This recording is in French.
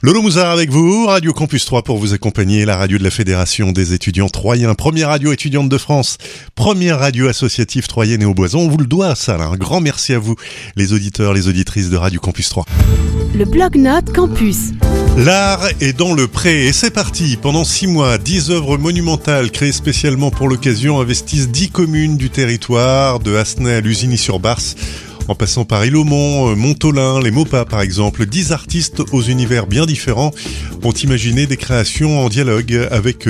Lolo Mouzard avec vous, Radio Campus 3 pour vous accompagner, la radio de la Fédération des étudiants troyens, première radio étudiante de France, première radio associative troyenne et Auboisin. On vous le doit ça, là. Un grand merci à vous, les auditeurs, les auditrices de Radio Campus 3. Le blog-notes Campus. L'art est dans le pré et c'est parti. Pendant 6 mois, 10 œuvres monumentales créées spécialement pour l'occasion investissent 10 communes du territoire, de Hassenay à Lusigny-sur-Barse. En passant par Ilomont, Montolin, les Maupas par exemple, 10 artistes aux univers bien différents ont imaginé des créations en dialogue avec